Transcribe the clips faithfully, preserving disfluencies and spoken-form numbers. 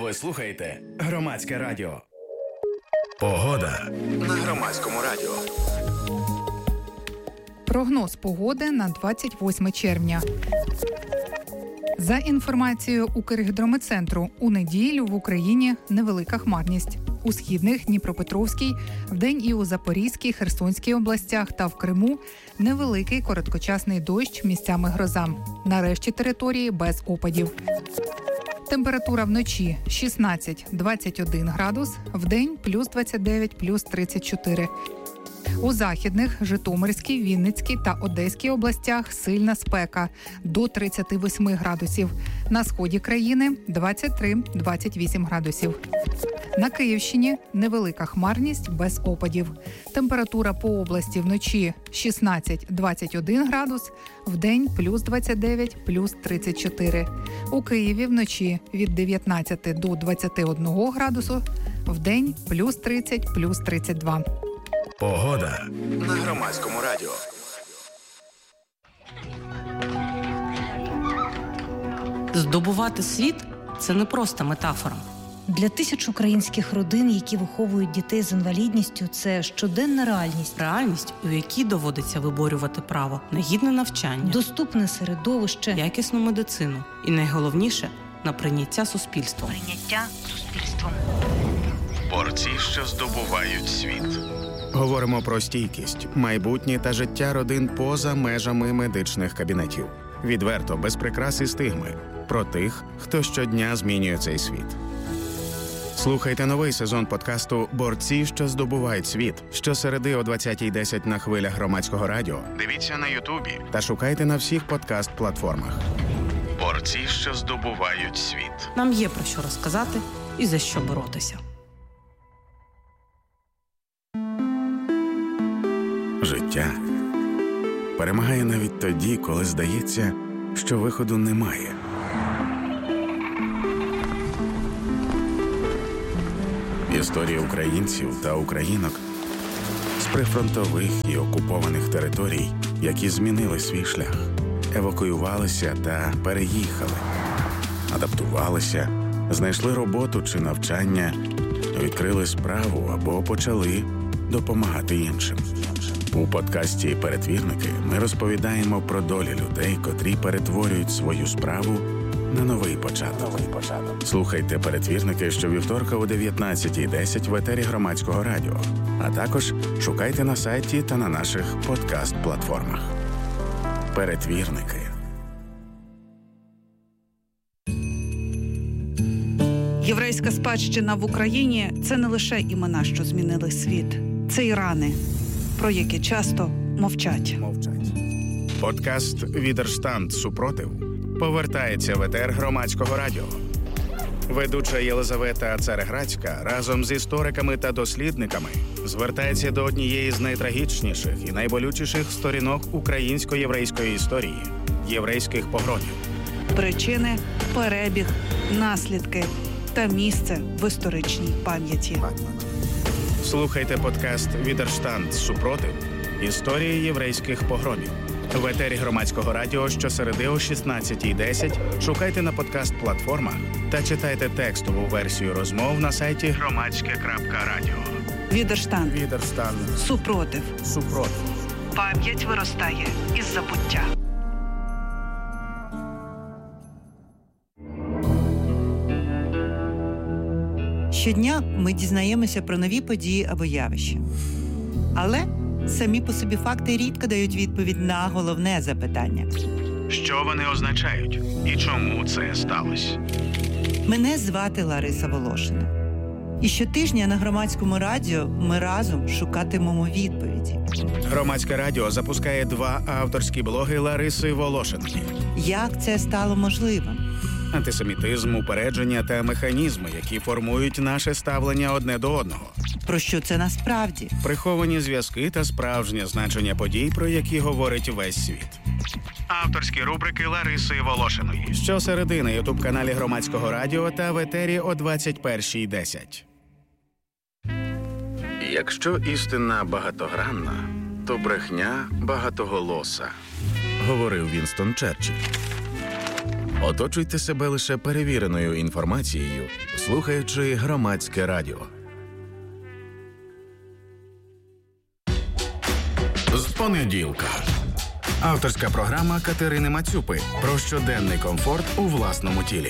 Ви слухаєте Громадське радіо. Погода на Громадському радіо. Прогноз погоди на двадцять восьме червня. За інформацією Укргідрометцентру, у неділю в Україні невелика хмарність. У східних, Дніпропетровській, вдень і у Запорізькій, Херсонській областях та в Криму невеликий короткочасний дощ, місцями гроза. На решті території без опадів. Температура вночі шістнадцять - двадцять один градус, вдень плюс двадцять дев'ять - плюс тридцять чотири. У західних, Житомирській, Вінницькій та Одеській областях сильна спека – до тридцяти восьми градусів. На сході країни – двадцять три - двадцять вісім градусів. На Київщині невелика хмарність без опадів. Температура по області вночі шістнадцять - двадцять один градус, вдень плюс двадцять дев'ять - плюс тридцять чотири. У Києві вночі від дев'ятнадцяти до двадцяти одного градусу, вдень плюс тридцять - плюс тридцять два. Погода на Громадському радіо. Здобувати світ – це не просто метафора. Для тисяч українських родин, які виховують дітей з інвалідністю, це щоденна реальність. Реальність, у якій доводиться виборювати право на гідне навчання, доступне середовище, якісну медицину і, найголовніше, на прийняття суспільством. Прийняття суспільством. Борці, що здобувають світ. Говоримо про стійкість, майбутнє та життя родин поза межами медичних кабінетів. Відверто, без прикрас і стигми. Про тих, хто щодня змінює цей світ. Слухайте новий сезон подкасту «Борці, що здобувають світ» щосереди о двадцятій десять на хвилях Громадського радіо. Дивіться на Ютубі та шукайте на всіх подкаст-платформах. Борці, що здобувають світ. Нам є про що розказати і за що боротися. Життя перемагає навіть тоді, коли здається, що виходу немає. Історії українців та українок з прифронтових і окупованих територій, які змінили свій шлях, евакуювалися та переїхали, адаптувалися, знайшли роботу чи навчання, відкрили справу або почали допомагати іншим. У подкасті «Перетвірники» ми розповідаємо про долі людей, котрі перетворюють свою справу на новий початок. Слухайте «Перетвірники» щовівторка о дев'ятнадцятій десять в етері Громадського радіо, а також шукайте на сайті та на наших подкаст-платформах. «Перетвірники». Єврейська спадщина в Україні – це не лише імена, що змінили світ. Це і рани, про які часто мовчать. Подкаст «Відерштанд. Супротив» повертається в етер Громадського радіо. Ведуча Єлизавета Цареградська разом з істориками та дослідниками звертається до однієї з найтрагічніших і найболючіших сторінок українсько-єврейської історії – єврейських погромів. Причини, перебіг, наслідки та місце в історичній пам'яті. Слухайте подкаст «Відерштанд. Супротив. Історії єврейських погромів» в етері Громадського радіо щосереди о шістнадцятій десять. Шукайте на подкаст-платформах та читайте текстову версію розмов на сайті громадське крапка радіо. Відерштанд. Відерштанд. Супротив. Супротив. Пам'ять виростає із забуття. Щодня ми дізнаємося про нові події або явища. Але самі по собі факти рідко дають відповідь на головне запитання. Що вони означають і чому це сталося? Мене звати Лариса Волошина. І щотижня на Громадському радіо ми разом шукатимемо відповіді. Громадське радіо запускає два авторські блоги Лариси Волошинки. Як це стало можливим? Антисемітизм, упередження та механізми, які формують наше ставлення одне до одного. Про що це насправді? Приховані зв'язки та справжнє значення подій, про які говорить весь світ. Авторські рубрики Лариси Волошиної. Щосереди на ютуб-каналі Громадського радіо та в етері о двадцять першій десять. Якщо істина багатогранна, то брехня багатоголоса, говорив Вінстон Черчилль. Оточуйте себе лише перевіреною інформацією, слухаючи Громадське радіо. З понеділка. Авторська програма Катерини Мацюпи про щоденний комфорт у власному тілі.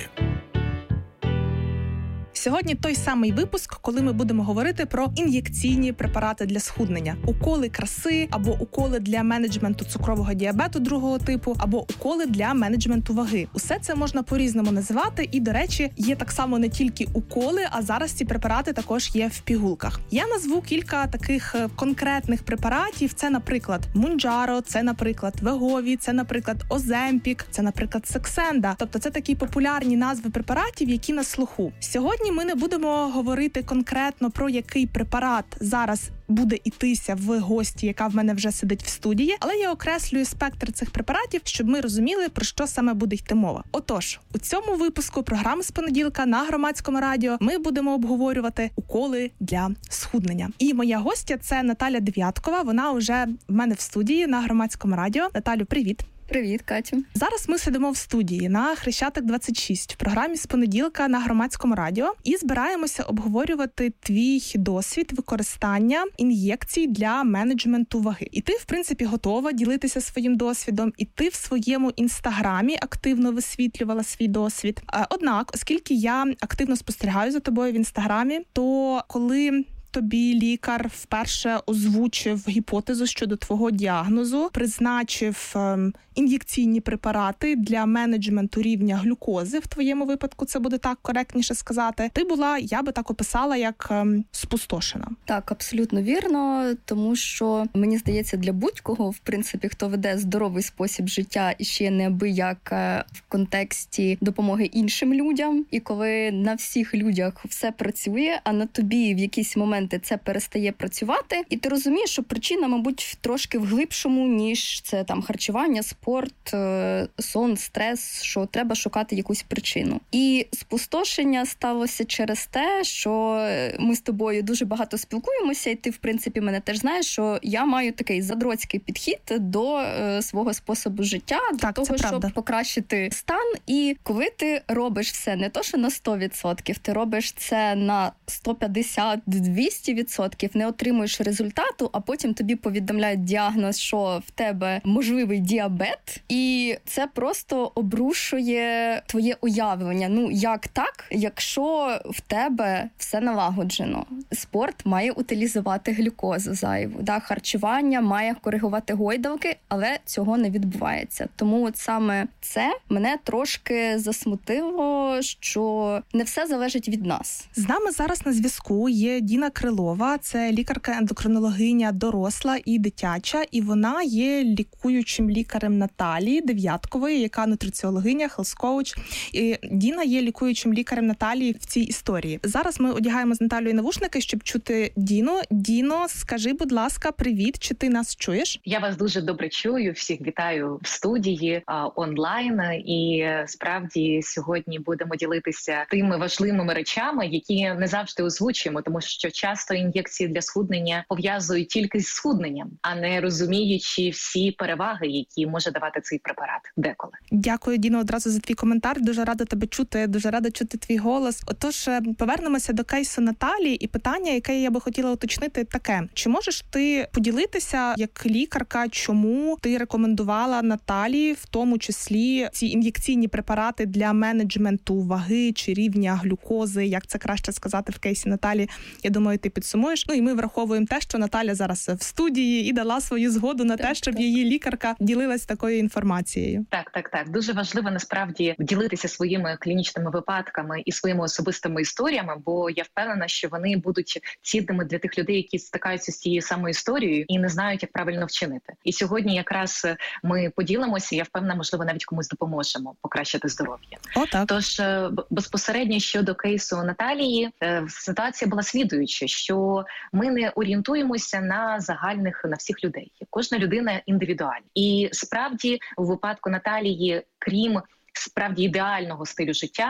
Сьогодні той самий випуск, коли ми будемо говорити про ін'єкційні препарати для схуднення. Уколи краси, або уколи для менеджменту цукрового діабету другого типу, або уколи для менеджменту ваги. Усе це можна по-різному називати, і, до речі, є так само не тільки уколи, а зараз ці препарати також є в пігулках. Я назву кілька таких конкретних препаратів. Це, наприклад, Mounjaro, це, наприклад, Wegovy, це, наприклад, Ozempic, це, наприклад, Saxenda. Тобто це такі популярні назви препаратів, які на слуху. Сьогодні ми не будемо говорити конкретно про який препарат зараз буде ітися в гості, яка в мене вже сидить в студії, але я окреслюю спектр цих препаратів, щоб ми розуміли, про що саме буде йти мова. Отож, у цьому випуску програми з понеділка на Громадському радіо ми будемо обговорювати уколи для схуднення. І моя гостя – це Наталя Дев'яткова, вона вже в мене в студії на Громадському радіо. Наталю, привіт! Привіт, Катю. Зараз ми сидимо в студії на Хрещатик двадцять шість в програмі з понеділка на Громадському радіо і збираємося обговорювати твій досвід використання ін'єкцій для менеджменту ваги. І ти, в принципі, готова ділитися своїм досвідом, і ти в своєму інстаграмі активно висвітлювала свій досвід. Однак, оскільки я активно спостерігаю за тобою в інстаграмі, то коли тобі лікар вперше озвучив гіпотезу щодо твого діагнозу, призначив ем, ін'єкційні препарати для менеджменту рівня глюкози, в твоєму випадку це буде так коректніше сказати, ти була, я би так описала, як ем, спустошена. Так, абсолютно вірно, тому що, мені здається, для будь-кого, в принципі, хто веде здоровий спосіб життя і ще неабияк в контексті допомоги іншим людям, і коли на всіх людях все працює, а на тобі в якийсь момент це перестає працювати, і ти розумієш, що причина, мабуть, трошки в глибшому, ніж це там харчування, спорт, сон, стрес, що треба шукати якусь причину. І спустошення сталося через те, що ми з тобою дуже багато спілкуємося, і ти, в принципі, мене теж знаєш, що я маю такий задроцький підхід до е, свого способу життя, до так, того, щоб покращити стан. І коли ти робиш все не то, що на сто відсотків, ти робиш це на сто п'ятдесят - двісті відсотків, не отримуєш результату, а потім тобі повідомляють діагноз, що в тебе можливий діабет, і це просто обрушує твоє уявлення. Ну, як так, якщо в тебе все налагоджено? Спорт має утилізувати глюкозу зайву, да? Харчування має коригувати гойдалки, але цього не відбувається. Тому от саме це мене трошки засмутило, що не все залежить від нас. З нами зараз на зв'язку є Діна Крилова, це лікарка-ендокринологиня доросла і дитяча, і вона є лікуючим лікарем Наталії Дев'яткової, яка нутриціологиня, хелс-коуч. І Діна є лікуючим лікарем Наталії в цій історії. Зараз ми одягаємо з Наталією навушники, щоб чути Діну. Діно, скажи, будь ласка, привіт, чи ти нас чуєш? Я вас дуже добре чую, всіх вітаю в студії а, онлайн, і справді сьогодні будемо ділитися тими важливими речами, які не завжди озвучуємо, тому що часто ін'єкції для схуднення пов'язують тільки з схудненням, а не розуміючи всі переваги, які може давати цей препарат деколи. Дякую, Діно, одразу за твій коментар. Дуже рада тебе чути, дуже рада чути твій голос. Отож, повернемося до кейсу Наталії, і питання, яке я би хотіла уточнити, таке. Чи можеш ти поділитися, як лікарка, чому ти рекомендувала Наталії, в тому числі ці ін'єкційні препарати для менеджменту ваги чи рівня глюкози, як це краще сказати в кейсі Наталі? Я думаю, ти підсумуєш. Ну і ми враховуємо те, що Наталя зараз в студії і дала свою згоду на так, те, щоб так. її лікарка ділилась такою інформацією. Так, так, так. Дуже важливо насправді ділитися своїми клінічними випадками і своїми особистими історіями, бо я впевнена, що вони будуть цінними для тих людей, які стикаються з цією самою історією і не знають, як правильно вчинити. І сьогодні якраз ми поділимося, я впевнена, можливо, навіть комусь допоможемо покращити здоров'я. О, так. Тож безпосередньо щодо кейсу Наталії, ситуація була слідуюча, що ми не орієнтуємося на загальних, на всіх людей. Кожна людина індивідуальна. І справді, у випадку Наталії, крім справді ідеального стилю життя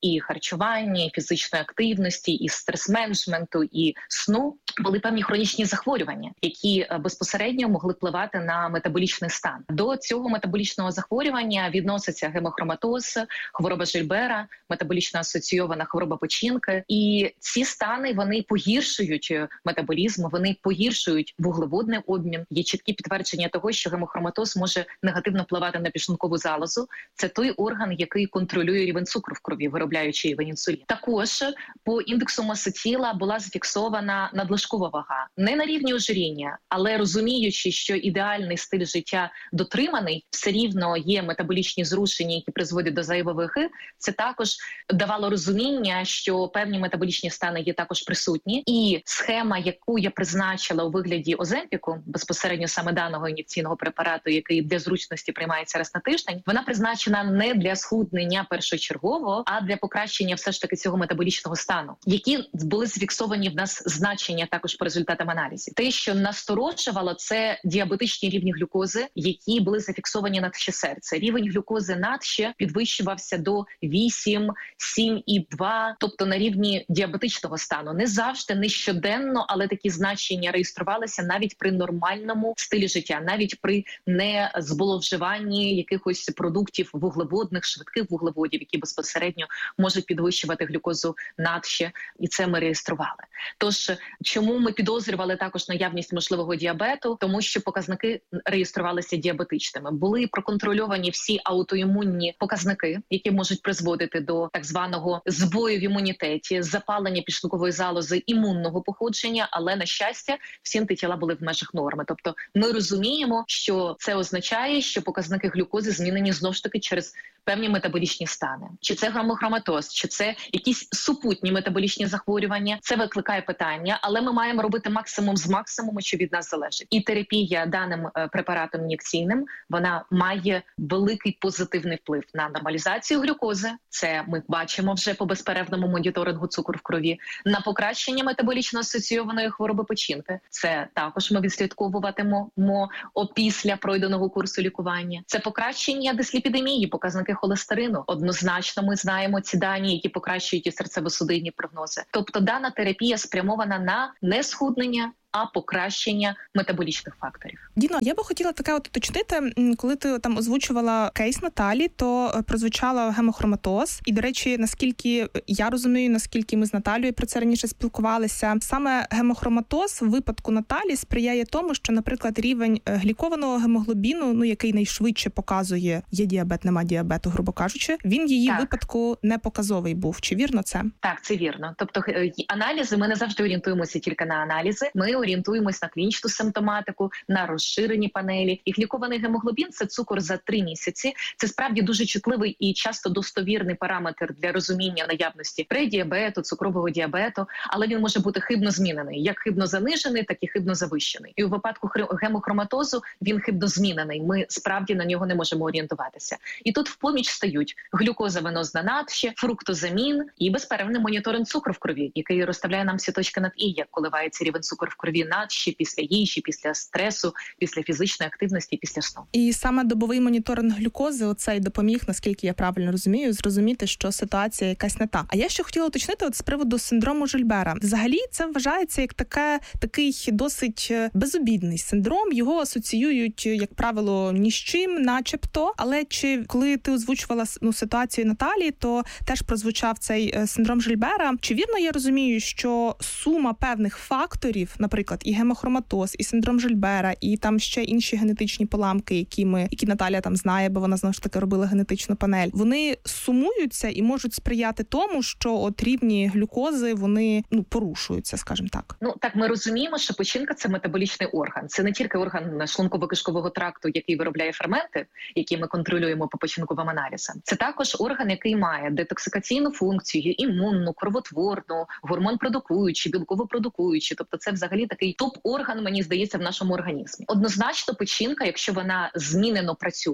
і харчування, і фізичної активності, і стрес-менеджменту, і сну, були певні хронічні захворювання, які безпосередньо могли впливати на метаболічний стан. До цього метаболічного захворювання відноситься гемохроматоз, хвороба Жильбера, метаболічно асоційована хвороба печінки. І ці стани, вони погіршують метаболізм, вони погіршують вуглеводний обмін. Є чіткі підтвердження того, що гемохроматоз може негативно впливати на підшлункову залозу. Це той орган, який контролює рівень цукру в крові, виробляючи рівень інсуліну. Також по індексу маси тіла була зафіксована надлишкова вага. Не на рівні ожиріння, але розуміючи, що ідеальний стиль життя дотриманий, все рівно є метаболічні зрушення, які призводять до зайвої ваги. Це також давало розуміння, що певні метаболічні стани є також присутні. І схема, яку я призначила у вигляді Оземпіку, безпосередньо саме даного ін'єкційного препарату, який для зручності приймається раз на тиждень, вона призначена не для схуднення першочергово, а для покращення все ж таки цього метаболічного стану, які були зафіксовані в нас значення також по результатам аналізів. Те, що насторожувало, це діабетичні рівні глюкози, які були зафіксовані на тші серця. Рівень глюкози на тші підвищувався до вісім, сім і два, тобто на рівні діабетичного стану. Не завжди, не щоденно, але такі значення реєструвалися навіть при нормальному стилі життя, навіть при незболовживанні якихось продуктів вуглеводних, швидких вуглеводів, які безпосередньо можуть підвищувати глюкозу на тші, і це ми реєстрували. Тож, чому ми підозрювали також наявність можливого діабету? Тому що показники реєструвалися діабетичними. Були проконтрольовані всі аутоімунні показники, які можуть призводити до так званого збою в імунітеті, запалення підшлункової залози імунного походження, але, на щастя, всі антитіла були в межах норми. Тобто ми розуміємо, що це означає, що показники глюкози змінені знову ж таки через певні метаболічні стани. Чи це гемохроматоз, чи це якісь супутні метаболічні захворювання. Це викликає питання, але ми маємо робити максимум з максимуму, що від нас залежить. І терапія даним препаратом ін'єкційним, вона має великий позитивний вплив на нормалізацію глюкози. Це ми бачимо вже по безперервному моніторингу цукру в крові. На покращення метаболічно асоційованої хвороби печінки. Це також ми відслідковуватимемо опісля пройденого курсу лікування. Це покращення дисліпідемії, показники холестерину. Однозначно ми знаємо ці дані, які покращують і серцево-судинні прогнози. Тобто дана терапія спрямована на не схуднення, а покращення метаболічних факторів. Діно, я би хотіла таке от уточнити, коли ти там озвучувала кейс Наталі, то прозвучала гемохроматоз. І, до речі, наскільки я розумію, наскільки ми з Наталією про це раніше спілкувалися, саме гемохроматоз в випадку Наталі сприяє тому, що, наприклад, рівень глікованого гемоглобіну, ну, який найшвидше показує, є діабет, нема діабету, грубо кажучи, він в її так. випадку не показовий був. Чи вірно це? Так, це вірно. Тобто аналізи, ми не завжди орієнтуємося тільки на аналізи. Ми орієнтуємось на клінічну симптоматику, на розширені панелі. І глікований гемоглобін – це цукор за три місяці. Це справді дуже чутливий і часто достовірний параметр для розуміння наявності предіабету, цукрового діабету, але він може бути хибно змінений. Як хибно занижений, так і хибно завищений. І у випадку гемохроматозу він хибно змінений. Ми справді на нього не можемо орієнтуватися. І тут в поміч стають глюкоза венозна надщі, фруктозамін і безперервний моніторинг цукру в крові, який розставляє нам всі точки над «і», як коливається рівень цукру в крові надщі після їжі, після стресу, після фізичної активності, після сну. І саме добовий моніторинг глюкози оцей допоміг, наскільки я правильно розумію, зрозуміти, що ситуація якась не та. А я ще хотіла уточнити от з приводу синдрому Жильбера. Взагалі це вважається як таке, такий досить безобідний синдром. Його асоціюють, як правило, ні з чим, начебто. Але чи коли ти озвучувала ну, ситуацію Наталії, то теж прозвучав цей синдром Жильбера. Чи вірно я розумію, що сума певних факторів, наприклад, і гемохроматоз, і синдром Жильбера, і там ще інші генетичні поламки, які ми, які Наталя там знає, бо вона знову ж таки робила генетичну панель, вони сумуються і можуть сприяти тому, що от рівні глюкози, вони ну порушуються, скажімо так. Ну так ми розуміємо, що печінка – це метаболічний орган. Це не тільки орган шлунково-кишкового тракту, який виробляє ферменти, які ми контролюємо по печінковим аналізам. Це також орган, який має детоксикаційну функцію, імунну, кровотворну, гормон-продукуючу, білково-продукуючу. Тобто це взагалі такий топ-орган, мені здається, в нашому організмі. Однозначно печінка, якщо вона змінено працює,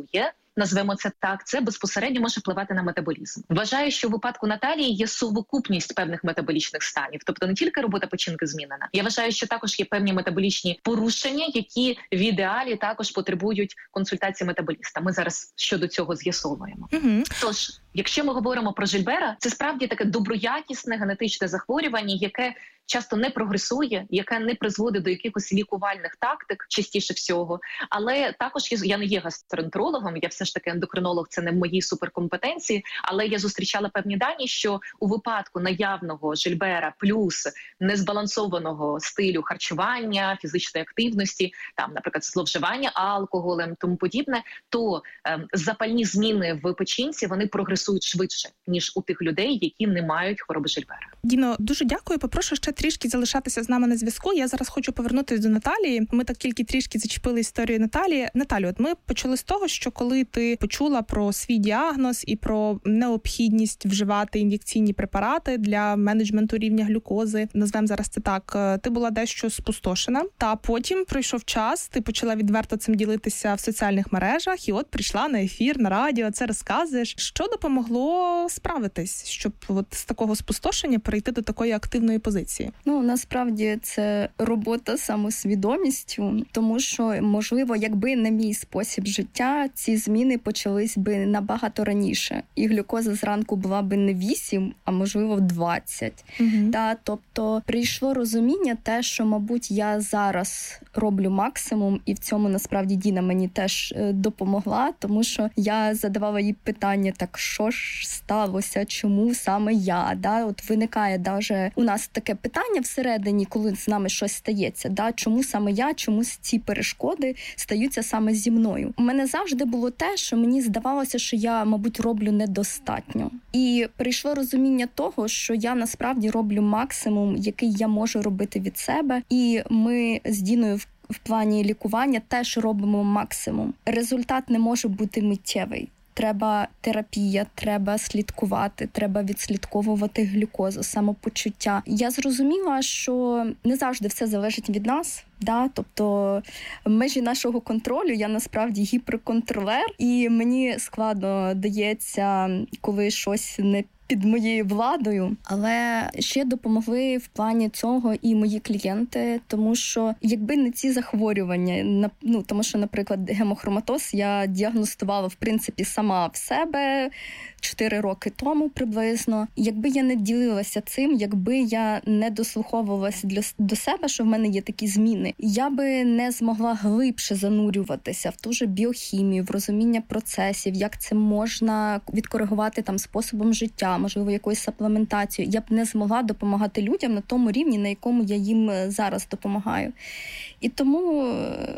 назвемо це так, це безпосередньо може впливати на метаболізм. Вважаю, що в випадку Наталії є сукупність певних метаболічних станів, тобто не тільки робота печінки змінена. Я вважаю, що також є певні метаболічні порушення, які в ідеалі також потребують консультації метаболіста. Ми зараз щодо цього з'ясовуємо. Угу. Тож, якщо ми говоримо про Жильбера, це справді таке доброякісне генетичне захворювання, яке часто не прогресує, яке не призводить до якихось лікувальних тактик, частіше всього. Але також я не є гастроентерологом, я все ж таки ендокринолог, це не в моїй суперкомпетенції, але я зустрічала певні дані, що у випадку наявного Жильбера плюс незбалансованого стилю харчування, фізичної активності, там, наприклад, зловживання алкоголем, тому подібне, то ем, запальні зміни в печінці, вони прогресують швидше, ніж у тих людей, які не мають хвороби Жильбера. Діно, дуже дякую. Попрошу ще трішки залишатися з нами на зв'язку. Я зараз хочу повернутися до Наталії. Ми так тільки трішки зачепили історію Наталії. Наталю, от ми почали з того, що коли ти почула про свій діагноз і про необхідність вживати ін'єкційні препарати для менеджменту рівня глюкози, назвемо зараз це так, ти була дещо спустошена. Та потім пройшов час, ти почала відверто цим ділитися в соціальних мережах, і от прийшла на ефір, на радіо, це розказуєш. Що допомогло справитись, щоб от з такого спустошення перейти до такої активної позиції? Ну, насправді це робота самосвідомістю, тому що, можливо, якби не мій спосіб життя, ці зміни почались би набагато раніше. І глюкоза зранку була би не вісім, а можливо двадцять. Угу. Та, тобто прийшло розуміння те, що, мабуть, я зараз роблю максимум, і в цьому насправді Діна мені теж допомогла, тому що я задавала їй питання, так що ж сталося, чому саме я? Да? От виникає даже у нас таке питання всередині, коли з нами щось стається, да? Чому саме я, чому ці перешкоди стаються саме зі мною? У мене завжди було те, що мені здавалося, що я, мабуть, роблю недостатньо. І прийшло розуміння того, що я насправді роблю максимум, який я можу робити від себе, і ми з Діною в в плані лікування теж робимо максимум. Результат не може бути миттєвий. Треба терапія, треба слідкувати, треба відслідковувати глюкозу, самопочуття. Я зрозуміла, що не завжди все залежить від нас. Да, тобто межі нашого контролю, я насправді гіперконтролер, і мені складно дається, коли щось не під моєю владою, але ще допомогли в плані цього і мої клієнти, тому що якби не ці захворювання, ну тому що, наприклад, гемохроматоз я діагностувала в принципі сама в себе чотири роки тому приблизно. Якби я не ділилася цим, якби я не дослуховувалася для, до себе, що в мене є такі зміни, я би не змогла глибше занурюватися в ту же біохімію, в розуміння процесів, як це можна відкоригувати там способом життя, можливо, якоюсь саплементацією. Я б не змогла допомагати людям на тому рівні, на якому я їм зараз допомагаю. І тому,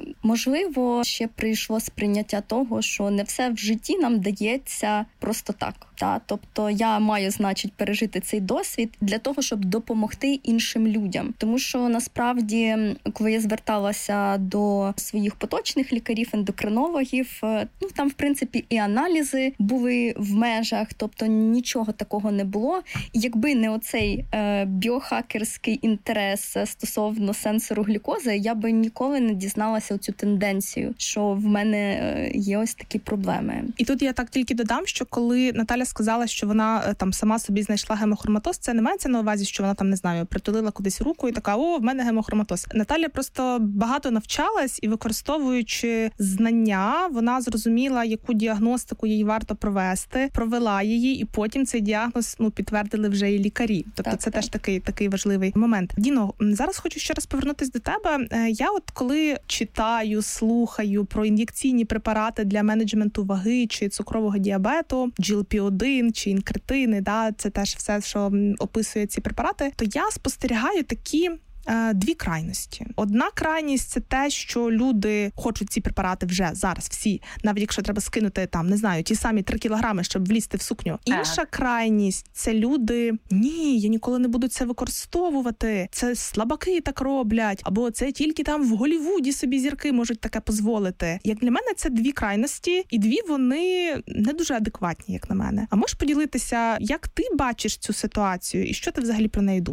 можливо, ще прийшло сприйняття того, що не все в житті нам дається просто так. Та? Тобто я маю, значить, пережити цей досвід для того, щоб допомогти іншим людям. Тому що, насправді, коли я зверталася до своїх поточних лікарів, ендокринологів, ну, там, в принципі, і аналізи були в межах, тобто нічого такого не було. І якби не оцей е, біохакерський інтерес стосовно сенсору глюкози, я би ніколи не дізналася оцю тенденцію, що в мене є ось такі проблеми. І тут я так тільки додам, що коли Наталя сказала, що вона там сама собі знайшла гемохроматоз, це не мається на увазі, що вона там, не знаю, притулила кудись руку і така, о, в мене гемохроматоз. Наталя просто багато навчалась і, використовуючи знання, вона зрозуміла, яку діагностику їй варто провести, провела її, і потім цей діагноз, ну, підтвердили вже і лікарі. Тобто так, це так. теж такий, такий важливий момент. Діно, зараз хочу ще раз повернутися до тебе. Я от коли читаю, слухаю про ін'єкційні препарати для менеджменту ваги чи цукрового діабету, джі ел пі один чи інкретини, да, це теж все, що описує ці препарати, то я спостерігаю такі дві крайності. Одна крайність – це те, що люди хочуть ці препарати вже зараз всі, навіть якщо треба скинути там, не знаю, ті самі три кілограми, щоб влізти в сукню. Інша крайність – це люди, ні, я ніколи не буду це використовувати, це слабаки так роблять, або це тільки там в Голлівуді собі зірки можуть таке дозволити. Як для мене, це дві крайності, і дві вони не дуже адекватні, як на мене. А можеш поділитися, як ти бачиш цю ситуацію, і що ти взагалі про неї думаєш?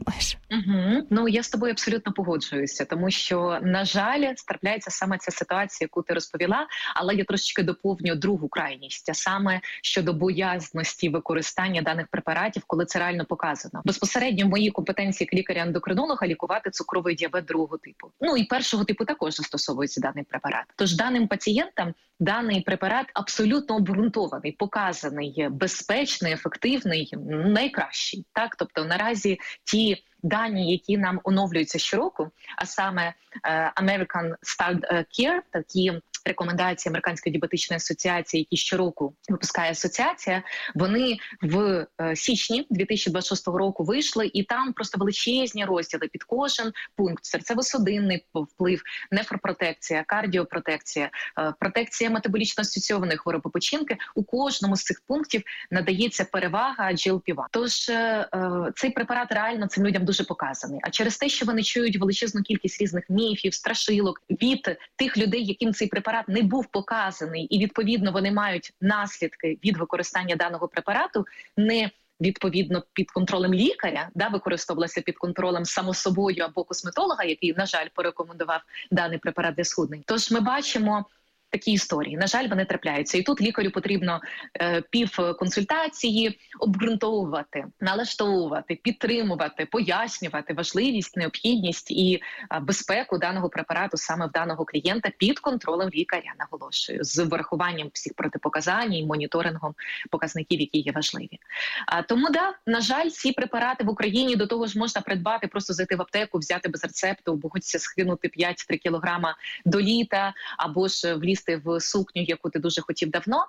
Угу. Ну, я з тобою абсолютно погоджуюся, тому що, на жаль, трапляється саме ця ситуація, яку ти розповіла, але я трошечки доповню другу крайність, а саме щодо боязності використання даних препаратів, коли це реально показано. Безпосередньо в моїй компетенції як лікаря-ендокринолога лікувати цукровий діабет другого типу. Ну і першого типу також застосовується даний препарат. Тож даним пацієнтам даний препарат абсолютно обґрунтований, показаний, безпечний, ефективний, найкращий. Так, тобто наразі ті дані, які нам оновлюються щороку, а саме American Start Care, такі рекомендації Американської діабетичної асоціації, які щороку випускає асоціація, вони в січні дві тисячі двадцять шостого року вийшли, і там просто величезні розділи під кожен пункт: серцево-судинний вплив, нефропротекція, кардіопротекція, протекція метаболічно асоційованих хвороб печінки. У кожному з цих пунктів надається перевага джі ел пі один. Тож цей препарат реально цим людям дуже показаний. А через те, що вони чують величезну кількість різних міфів, страшилок від тих людей, яким цей препарат не був показаний, і відповідно вони мають наслідки від використання даного препарату, не відповідно під контролем лікаря, да, використовувалася під контролем само собою або косметолога, який, на жаль, порекомендував даний препарат для схуднень. Тож ми бачимо такі історії. На жаль, вони трапляються. І тут лікарю потрібно е, півконсультації обґрунтовувати, налаштовувати, підтримувати, пояснювати важливість, необхідність і е, безпеку даного препарату саме в даного клієнта під контролем лікаря, наголошую, з врахуванням всіх протипоказань і моніторингом показників, які є важливі. А, тому, да, на жаль, ці препарати в Україні до того ж можна придбати, просто зайти в аптеку, взяти без рецепту, боготься скинути п'ять-три кілограма до літа, або ж влізти в сукню, яку ти дуже хотів давно.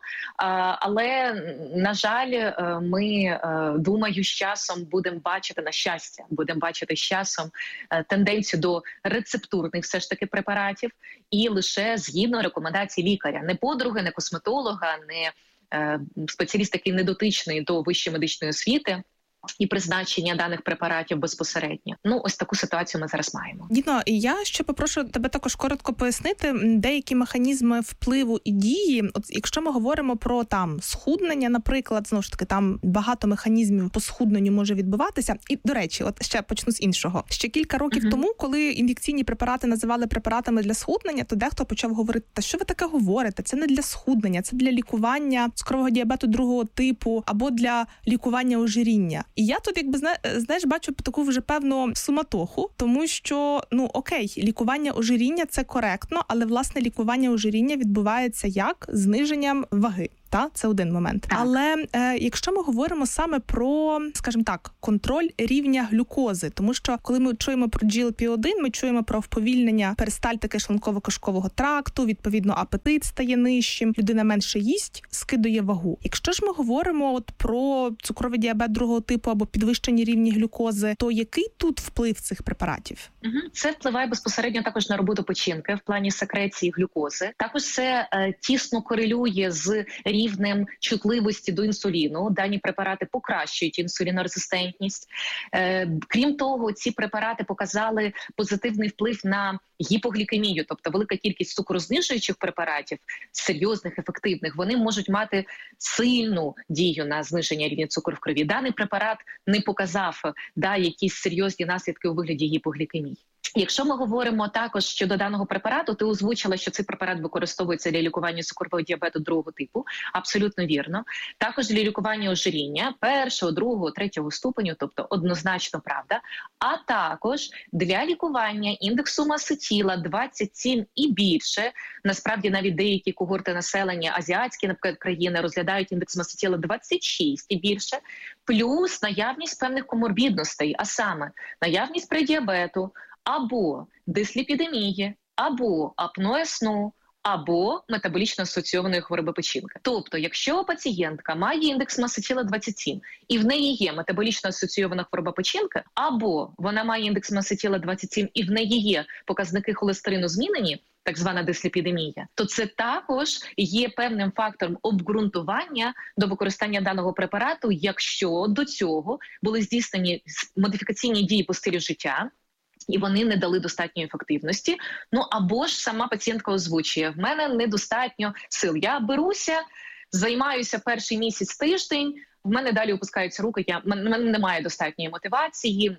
Але, на жаль, ми, думаю, з часом будемо бачити, на щастя, будемо бачити з часом тенденцію до рецептурних все ж таки препаратів і лише згідно рекомендацій лікаря. Не подруги, не косметолога, не спеціаліст, який не дотичний до вищої медичної освіти і призначення даних препаратів безпосередньо. Ну, ось таку ситуацію ми зараз маємо. Діно, і я ще попрошу тебе також коротко пояснити деякі механізми впливу і дії. От якщо ми говоримо про там схуднення, наприклад, знову ж таки, там багато механізмів по схудненню може відбуватися. І, до речі, от ще почну з іншого. Ще кілька років uh-huh. тому, коли ін'єкційні препарати називали препаратами для схуднення, то дехто почав говорити: та що ви таке говорите? Це не для схуднення, це для лікування цукрового діабету другого типу або для лікування ожиріння. І я тут, якби, знаєш, бачу таку вже певну суматоху, тому що, ну, окей, лікування ожиріння – це коректно, але, власне, лікування ожиріння відбувається як? Зниженням ваги. Та, це один момент. Так. Але е, якщо ми говоримо саме про, скажімо так, контроль рівня глюкози, тому що коли ми чуємо про джі ел пі один, ми чуємо про вповільнення перистальтики шлунково-кишкового тракту, відповідно апетит стає нижчим, людина менше їсть, скидує вагу. Якщо ж ми говоримо от про цукровий діабет другого типу або підвищені рівні глюкози, то який тут вплив цих препаратів? Угу. Це впливає безпосередньо також на роботу печінки в плані секреції глюкози. Також це е, тісно корелює з рівнем чутливості до інсуліну. Дані препарати покращують інсулінорезистентність. Е, крім того, ці препарати показали позитивний вплив на гіпоглікемію, тобто велика кількість цукрознижуючих препаратів, серйозних, ефективних, вони можуть мати сильну дію на зниження рівня цукру в крові. Даний препарат не показав да, якісь серйозні наслідки у вигляді гіпоглікемії. Якщо ми говоримо також щодо даного препарату, ти озвучила, що цей препарат використовується для лікування цукрового діабету другого типу. Абсолютно вірно. Також для лікування ожиріння першого, другого, третього ступеню, тобто однозначно правда. А також для лікування індексу маси тіла двадцять сім і більше. Насправді навіть деякі когорти населення, азіатські, наприклад, країни розглядають індекс маси тіла двадцять шість і більше. Плюс наявність певних коморбідностей, а саме наявність предіабету, або дисліпідемії, або апноє сну, або метаболічно асоційованої хвороби печінки. Тобто, якщо пацієнтка має індекс маси тіла двадцять сім і в неї є метаболічно асоційована хвороба печінки, або вона має індекс маси тіла двадцять сім і в неї є показники холестерину змінені, так звана дисліпідемія, то це також є певним фактором обґрунтування до використання даного препарату, якщо до цього були здійснені модифікаційні дії по стилю життя, і вони не дали достатньої ефективності. Ну, або ж сама пацієнтка озвучує: в мене недостатньо сил. Я беруся, займаюся перший місяць, тиждень, в мене далі опускаються руки, я, в мене немає достатньої мотивації,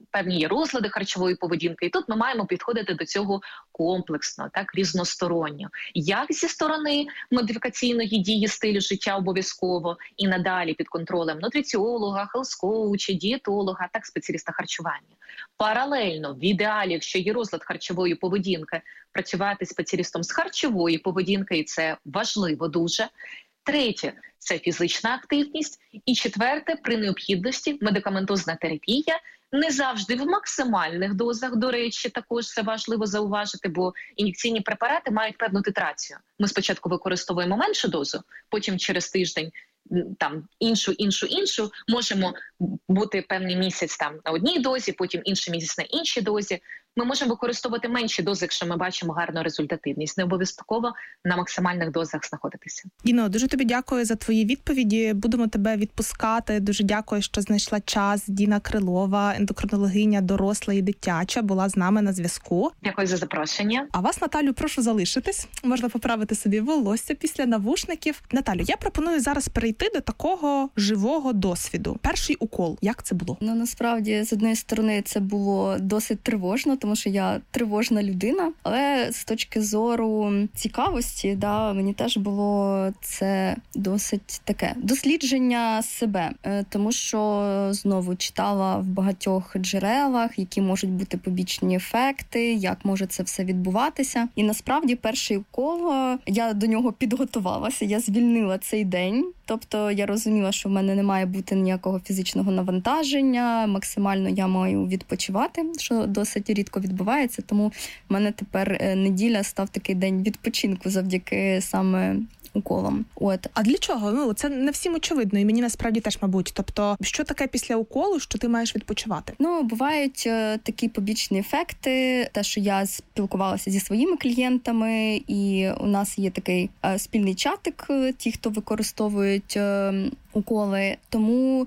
певні є розлади харчової поведінки, і тут ми маємо підходити до цього комплексно, так, різносторонньо. Як зі сторони модифікаційної дії стилю життя обов'язково і надалі під контролем нутриціолога, хелс-коуча, дієтолога, так, спеціаліста харчування. Паралельно, в ідеалі, якщо є розлад харчової поведінки, працювати спеціалістом з харчової поведінки, і це важливо дуже. Третє – це фізична активність. І четверте – при необхідності медикаментозна терапія, не завжди в максимальних дозах, до речі, також це важливо зауважити, бо ін'єкційні препарати мають певну титрацію. Ми спочатку використовуємо меншу дозу, потім через тиждень там іншу, іншу, іншу, можемо бути певний місяць там на одній дозі, потім інший місяць на іншій дозі. Ми можемо використовувати менші дози, якщо ми бачимо гарну результативність. Не обов'язково на максимальних дозах знаходитися. Діно, дуже тобі дякую за твої відповіді. Будемо тебе відпускати. Дуже дякую, що знайшла час. Діна Крилова, ендокринологиня доросла і дитяча, була з нами на зв'язку. Дякую за запрошення. А вас, Наталю, прошу залишитись. Можна поправити собі волосся після навушників. Наталю, я пропоную зараз перейти до такого живого досвіду. Перший укол. Як це було? Ну, насправді, з однієї сторони, це було досить тривожно, тому що я тривожна людина, але з точки зору цікавості, да, мені теж було це досить таке дослідження себе, тому що знову читала в багатьох джерелах, які можуть бути побічні ефекти, як може це все відбуватися. І насправді перший укол, я до нього підготувалася, я звільнила цей день. Тобто я розуміла, що в мене не має бути ніякого фізичного навантаження, максимально я маю відпочивати, що досить рідко відбувається, тому в мене тепер неділя став такий день відпочинку завдяки саме уколом. От. А для чого? Ну, це не всім очевидно, і мені насправді теж, мабуть. Тобто, що таке після уколу, що ти маєш відпочивати? Ну, бувають е, такі побічні ефекти, те, що я спілкувалася зі своїми клієнтами, і у нас є такий е, спільний чатик, е, ті, хто використовують е, уколи, тому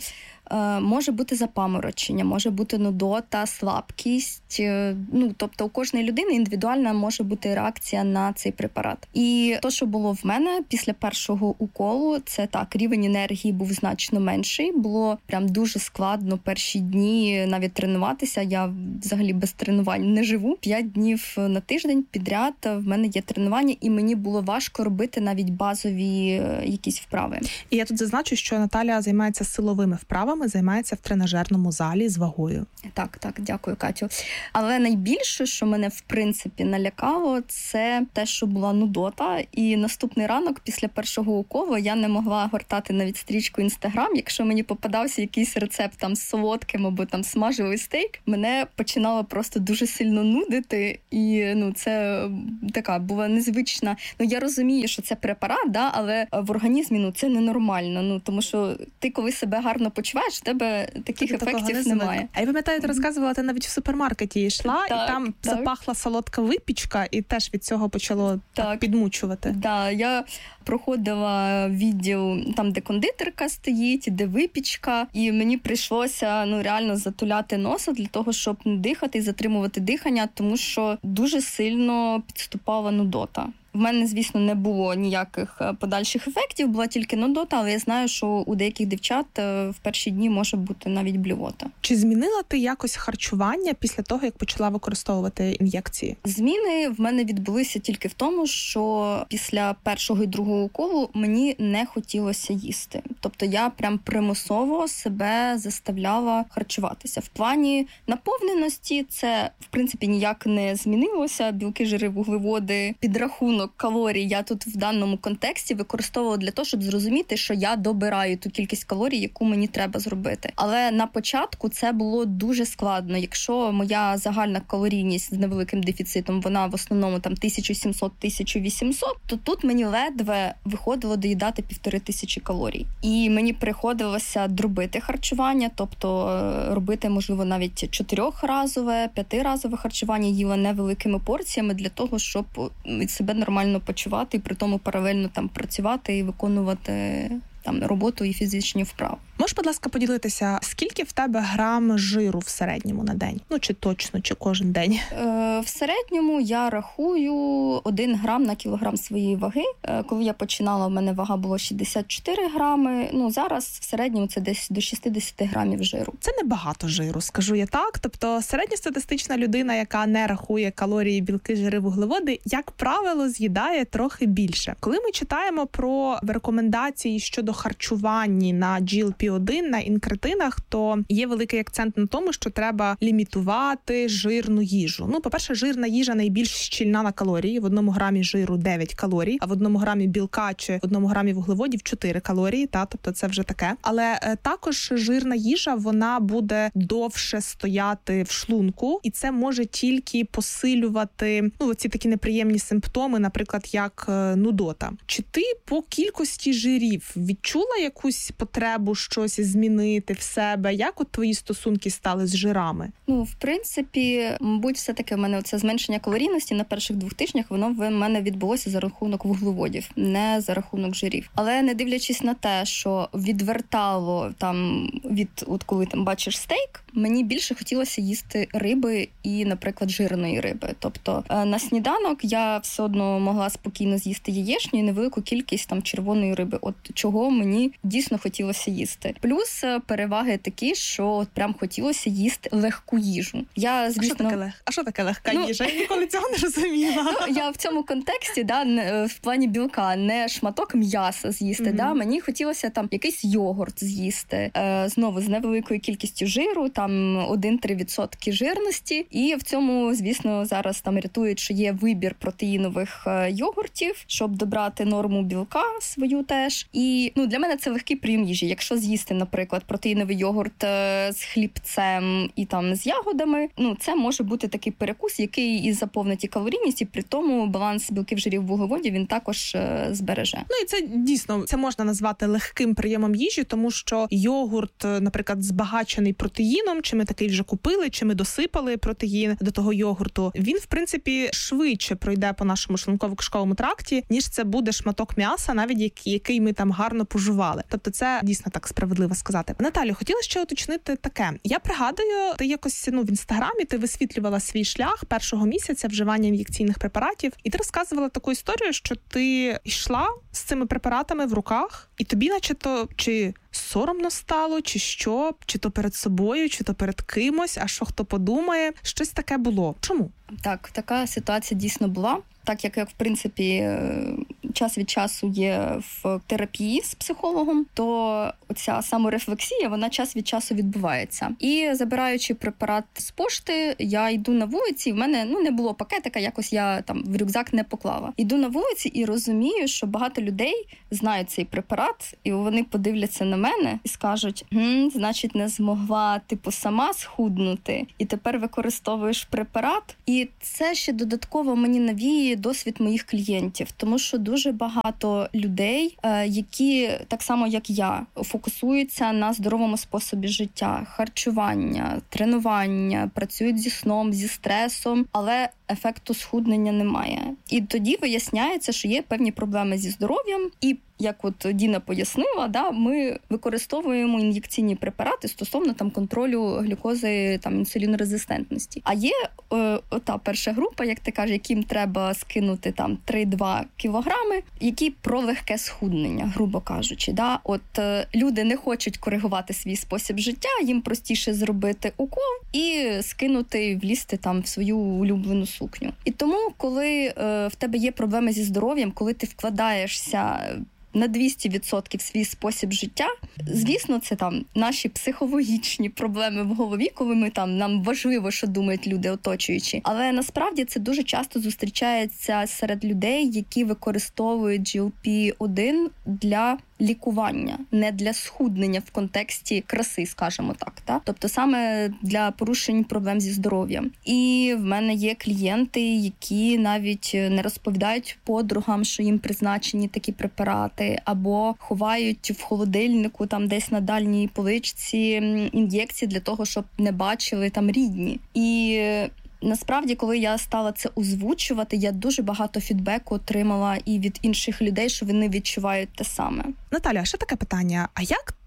може бути запаморочення, може бути нудота, слабкість. Ну, тобто у кожної людини індивідуальна може бути реакція на цей препарат. І то, що було в мене після першого уколу, це так, рівень енергії був значно менший. Було прям дуже складно перші дні навіть тренуватися. Я взагалі без тренувань не живу. П'ять днів на тиждень підряд в мене є тренування, і мені було важко робити навіть базові якісь вправи. І я тут зазначу, що Наталя займається силовими вправами, займається в тренажерному залі з вагою. Так, так, дякую, Катю. Але найбільше, що мене, в принципі, налякало, це те, що була нудота. І наступний ранок, після першого уколу, я не могла гортати навіть стрічку Інстаграм. Якщо мені попадався якийсь рецепт там з солодким або там смажений стейк, мене починало просто дуже сильно нудити. І, ну, це така була незвична. Ну, я розумію, що це препарат, да, але в організмі, ну, це ненормально. Ну, тому що ти, коли себе гарно почуваєш, в тебе таких Тобто ефектів не немає. А я пам'ятаю, ти розказувала, ти навіть в супермаркеті йшла, так, і там так. запахла солодка випічка, і теж від цього почало так. Так, підмучувати. Так, да, я проходила відділ там, де кондитерка стоїть, де випічка, і мені прийшлося, ну, реально затуляти носа для того, щоб не дихати і затримувати дихання, тому що дуже сильно підступала нудота. В мене, звісно, не було ніяких подальших ефектів, була тільки нудота, але я знаю, що у деяких дівчат в перші дні може бути навіть блювота. Чи змінила ти якось харчування після того, як почала використовувати ін'єкції? Зміни в мене відбулися тільки в тому, що після першого і другого уколу мені не хотілося їсти. Тобто я прям примусово себе заставляла харчуватися. В плані наповненості це, в принципі, ніяк не змінилося. Білки, жири, вуглеводи, підрахунок калорій я тут в даному контексті використовувала для того, щоб зрозуміти, що я добираю ту кількість калорій, яку мені треба зробити. Але на початку це було дуже складно. Якщо моя загальна калорійність з невеликим дефіцитом, вона в основному там тисяча сімсот - тисяча вісімсот, то тут мені ледве виходило доїдати півтори тисячі калорій. І мені приходилося дробити харчування, тобто робити, можливо, навіть чотирьохразове, п'ятиразове харчування, їла невеликими порціями для того, щоб себе нормально почувати і при тому паралельно там працювати і виконувати там роботу і фізичні вправи. Можеш, будь ласка, поділитися, скільки в тебе грам жиру в середньому на день? Ну, чи точно, чи кожен день? Е, в середньому я рахую один грам на кілограм своєї ваги. Е, коли я починала, в мене вага була шістдесят чотири грами. Ну, зараз в середньому це десь до шістдесят грамів жиру. Це небагато жиру, скажу я так. Тобто середньостатистична людина, яка не рахує калорії, білки, жири, вуглеводи, як правило, з'їдає трохи більше. Коли ми читаємо про рекомендації щодо харчування на джі ел пі один, на інкретинах, то є великий акцент на тому, що треба лімітувати жирну їжу. Ну, по-перше, жирна їжа найбільш щільна на калорії. В одному грамі жиру дев'ять калорій, а в одному грамі білка чи в одному грамі вуглеводів чотири калорії, та, тобто це вже таке. Але е, також жирна їжа, вона буде довше стояти в шлунку, і це може тільки посилювати, ну, оці такі неприємні симптоми, наприклад, як е, нудота. Чи ти по кількості жирів відчула якусь потребу щось змінити в себе? Як от твої стосунки стали з жирами? Ну, в принципі, мабуть, все-таки в мене це зменшення калорійності на перших двох тижнях, воно в мене відбулося за рахунок вуглеводів, не за рахунок жирів. Але не дивлячись на те, що відвертало там від, от коли там бачиш стейк, мені більше хотілося їсти риби і, наприклад, жирної риби. Тобто на сніданок я все одно могла спокійно з'їсти яєчню і невелику кількість там червоної риби. От чого мені дійсно хотілося їсти. Плюс переваги такі, що от прям хотілося їсти легку їжу. Я, звісно... А що таке, лег... а що таке легка ну... їжа? Я ніколи цього не розуміла. Ну, я в цьому контексті, да, в плані білка, не шматок м'яса з'їсти, mm-hmm. да, мені хотілося там якийсь йогурт з'їсти. Е, знову з невеликою кількістю жиру, там один-три відсотки жирності. І в цьому, звісно, зараз там рятують, що є вибір протеїнових йогуртів, щоб добрати норму білка свою теж. І, ну, для мене це легкий прийом їжі. Якщо з'їсти, наприклад, протеїновий йогурт з хлібцем і там з ягодами, ну, це може бути такий перекус, який і заповнить і калорійність, і при тому баланс білків, жирів, вуглеводів він також е, збереже. Ну, і це дійсно, це можна назвати легким прийомом їжі, тому що йогурт, наприклад, збагачений протеїном, чи ми такий вже купили, чи ми досипали протеїн до того йогурту, він, в принципі, швидше пройде по нашому шлунково-кишковому тракті, ніж це буде шматок м'яса, навіть який ми там гарно пожували. Тобто це дійсно так справедливо сказати. Наталю, хотіла ще уточнити таке. Я пригадую, ти якось, ну, в інстаграмі ти висвітлювала свій шлях першого місяця вживання ін'єкційних препаратів, і ти розказувала таку історію, що ти йшла з цими препаратами в руках, і тобі наче-то чи соромно стало, чи що, чи то перед собою, чи то перед кимось, а що хто подумає, щось таке було. Чому? Так, така ситуація дійсно була. Так як, як, в принципі, час від часу є в терапії з психологом, то ця саморефлексія, вона час від часу відбувається. І забираючи препарат з пошти, я йду на вулиці, і в мене, ну, не було пакетика, якось я там в рюкзак не поклала. Йду на вулиці і розумію, що багато людей знають цей препарат, і вони подивляться на мене і скажуть, гм, значить, не змогла, типу, сама схуднути, і тепер використовуєш препарат. І це ще додатково мені навіє досвід моїх клієнтів, тому що дуже багато людей, які так само, як я, фокусуються на здоровому способі життя, харчування, тренування, працюють зі сном, зі стресом, але ефекту схуднення немає. І тоді виясняється, що є певні проблеми зі здоров'ям, і як от Діна пояснила, да, ми використовуємо ін'єкційні препарати стосовно там контролю глюкози, там інсулінорезистентності. А є е, та перша група, як ти кажеш, яким треба скинути там три-два кілограми, які про легке схуднення, грубо кажучи. Да? От е, люди не хочуть коригувати свій спосіб життя, їм простіше зробити укол і скинути, влізти там в свою улюблену сукню. І тому, коли е, в тебе є проблеми зі здоров'ям, коли ти вкладаєшся на двісті відсотків свій спосіб життя, звісно, це там наші психологічні проблеми в голові, коли ми там, нам важливо, що думають люди оточуючі. Але насправді це дуже часто зустрічається серед людей, які використовують джі ел пі один для лікування, не для схуднення в контексті краси, скажімо так. Та? Тобто саме для порушень проблем зі здоров'ям. І в мене є клієнти, які навіть не розповідають подругам, що їм призначені такі препарати, або ховають в холодильнику там десь на дальній поличці ін'єкції для того, щоб не бачили там рідні. І насправді, коли я стала це озвучувати, я дуже багато фідбеку отримала і від інших людей, що вони відчувають те саме. Наталя, ще таке питання. А як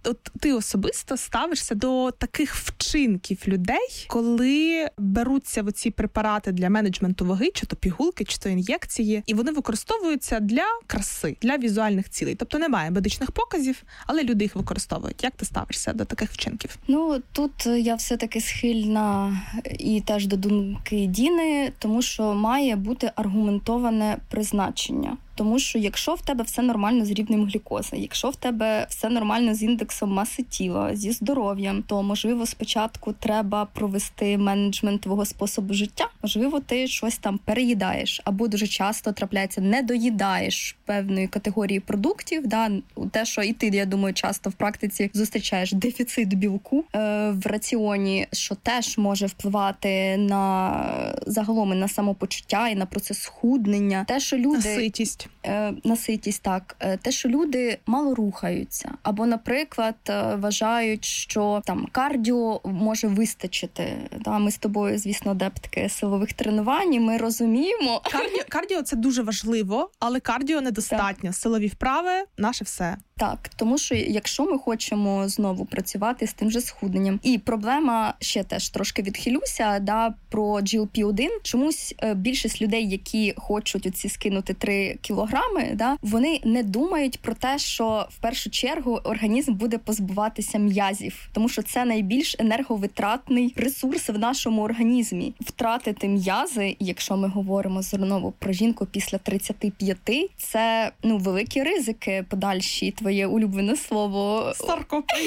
от ти особисто ставишся до таких вчинків людей, коли беруться в ці препарати для менеджменту ваги, чи то пігулки, чи то ін'єкції, і вони використовуються для краси, для візуальних цілей. Тобто немає медичних показів, але люди їх використовують. Як ти ставишся до таких вчинків? Ну, тут я все-таки схильна і теж до думки Діни, тому що має бути аргументоване призначення. Тому що якщо в тебе все нормально з рівнем глюкози, якщо в тебе все нормально з індексом маси тіла, зі здоров'ям, то, можливо, спочатку треба провести менеджмент твого способу життя. Можливо, ти щось там переїдаєш, або дуже часто трапляється, не доїдаєш певної категорії продуктів. Да? Те, що і ти, я думаю, часто в практиці зустрічаєш дефіцит білку е, в раціоні, що теж може впливати на загалом і на самопочуття, і на процес схуднення. Те, що люди... Наситість. Наситість, так. Те, що люди мало рухаються. Або, наприклад, вважають, що там кардіо може вистачити. Да, ми з тобою, звісно, адептки силових тренувань, і ми розуміємо. Кардіо, кардіо – це дуже важливо, але кардіо недостатньо. Так. Силові вправи – наше все. Так, тому що якщо ми хочемо знову працювати з тим же схудненням. І проблема, ще теж трошки відхилюся, да, про джі ел пі один. Чомусь більшість людей, які хочуть оці скинути три кілограми, да, вони не думають про те, що в першу чергу організм буде позбуватися м'язів. Тому що це найбільш енерговитратний ресурс в нашому організмі. Втратити м'язи, якщо ми говоримо знову про жінку після тридцяти п'яти, це, ну, великі ризики подальші. Твоє улюблене слово саркопенія.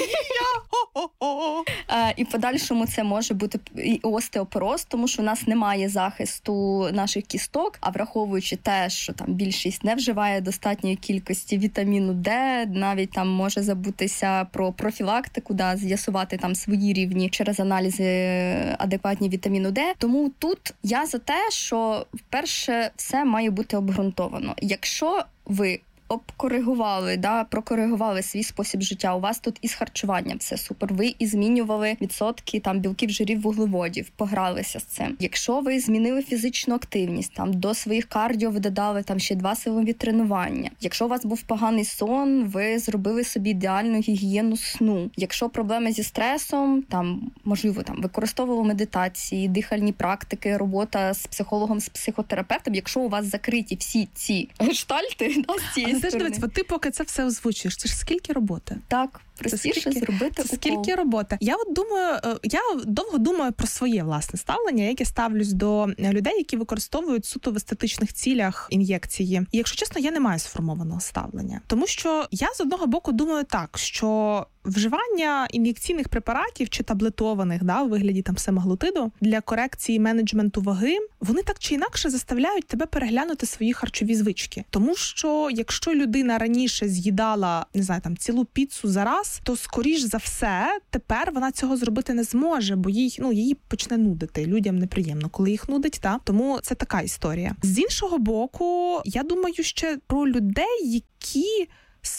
І подальшому це може бути і остеопороз, тому що у нас немає захисту наших кісток, а враховуючи те, що там більшість не вживає достатньої кількості вітаміну Д, навіть там може забутися про профілактику, да, з'ясувати там свої рівні через аналізи адекватні вітаміну Д. Тому тут я за те, що вперше все має бути обґрунтовано. Якщо ви обкоригували, да, прокоригували свій спосіб життя. У вас тут із харчуванням все супер. Ви і змінювали відсотки там білків, жирів, вуглеводів, погралися з цим. Якщо ви змінили фізичну активність, там до своїх кардіо ви додали там ще два силові тренування. Якщо у вас був поганий сон, ви зробили собі ідеальну гігієну сну. Якщо проблеми зі стресом, там можливо там використовували медитації, дихальні практики, робота з психологом, з психотерапевтом. Якщо у вас закриті всі ці гештальти, да, з цієї Ти ж дивись, ти поки це все озвучуєш, це ж скільки роботи? Так, простіше скільки, зробити це скільки роботи. Я от думаю, я довго думаю про своє власне ставлення, як я ставлюсь до людей, які використовують суто в естетичних цілях ін'єкції. І якщо чесно, я не маю сформованого ставлення. Тому що я з одного боку думаю так, що вживання ін'єкційних препаратів чи таблетованих, да, у вигляді там семаглутиду для корекції менеджменту ваги, вони так чи інакше заставляють тебе переглянути свої харчові звички. Тому що якщо людина раніше з'їдала, не знаю, там цілу піцу за раз, то скоріш за все тепер вона цього зробити не зможе, бо їй, ну, її почне нудити. Людям неприємно, коли їх нудить, та? Тому це така історія. З іншого боку, я думаю ще про людей, які